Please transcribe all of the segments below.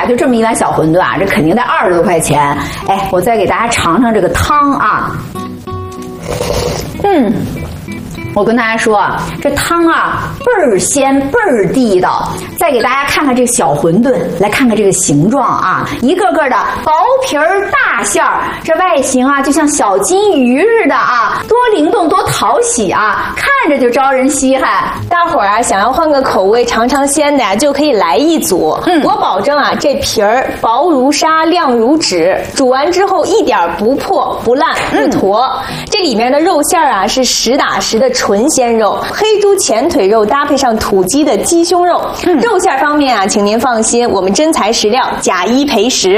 呀，就这么一碗小馄饨啊，这肯定得20多块钱。哎，我再给大家尝尝这个汤啊。我跟大家说啊，这汤啊倍儿鲜倍儿地道。再给大家看看这个小馄饨，来看看这个形状啊，一个个的薄皮儿大馅儿，这外形啊就像小金鱼似的啊，多灵动多讨喜啊，看着就招人稀罕。 大伙儿啊想要换个口味尝尝鲜的呀，就可以来一组。我保证啊，这皮儿薄如纱亮如纸，煮完之后一点不破不烂不坨。这里面的肉馅儿啊是实打实的纯鲜肉，黑猪前腿肉搭配上土鸡的鸡胸肉。肉馅方面啊，请您放心，我们真材实料，假一赔10。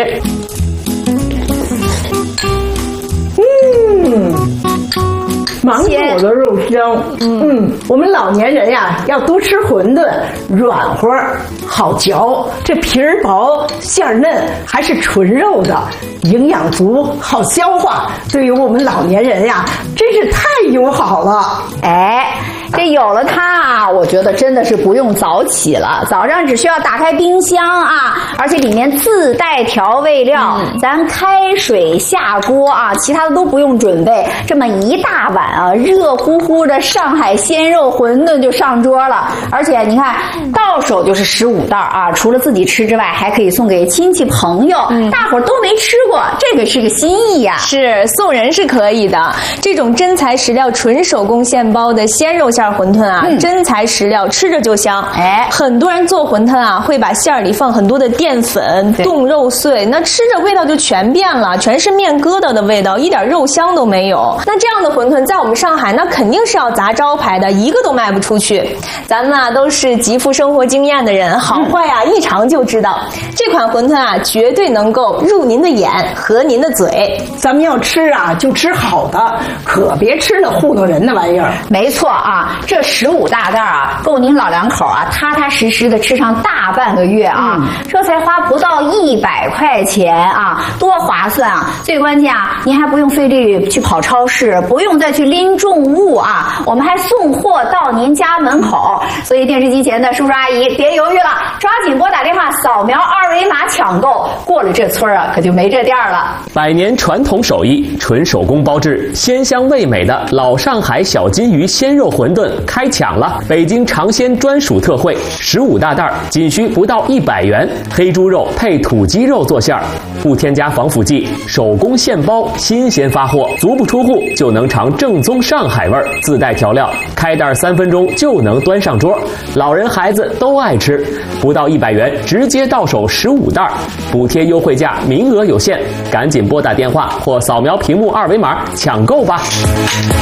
芒果的肉香，我们老年人呀要多吃馄饨，软和好嚼，这皮儿薄馅儿嫩，还是纯肉的，营养足，好消化，对于我们老年人呀真是太友好了。 哎，这有了它啊，我觉得真的是不用早起了，早上只需要打开冰箱啊，而且里面自带调味料，咱开水下锅啊，其他的都不用准备，这么一大碗啊，热乎乎的上海鲜肉馄饨就上桌了。而且你看，到手就是15袋啊，除了自己吃之外，还可以送给亲戚朋友，大伙儿都没吃过，这个是个心意呀。 是送人是可以的，这种真材实料、纯手工现包的鲜肉馅馄饨啊，真材实料，吃着就香。哎，很多人做馄饨啊，会把馅儿里放很多的淀粉、冻肉碎，那吃着味道就全变了，全是面疙瘩的味道，一点肉香都没有。那这样的馄饨在我们上海那肯定是要砸招牌的，一个都卖不出去。咱们啊都是极富生活经验的人，好坏啊一尝就知道。这款馄饨啊，绝对能够入您的眼，合您的嘴。 咱们要吃啊，就吃好的，可别吃那糊弄人的玩意儿。 没错啊，这15大袋啊，够您老两口啊踏踏实实的吃上大半个月啊，这才花不到100块钱啊，多划算啊！最关键啊，您还不用费力去跑超市，不用再去拎重物啊，我们还送货到您家门口。所以电视机前的叔叔阿姨别犹豫了，抓紧拨打电话扫描2维码抢购，过了这村啊可就没这店了。 100年传统手艺，纯手工包制，鲜香味美的老上海小金鱼鲜肉馄饨开抢了！北京尝鲜专属特惠，15大袋，仅需不到100元，黑猪肉配土鸡肉做馅儿，不添加防腐剂，手工现包，新鲜发货，足不出户就能尝正宗上海味儿，自带调料，开袋3分钟就能端上桌，老人孩子都爱吃，不到100元直接到手15袋，补贴优惠价，名额有限，赶紧拨打电话或扫描屏幕2维码抢购吧。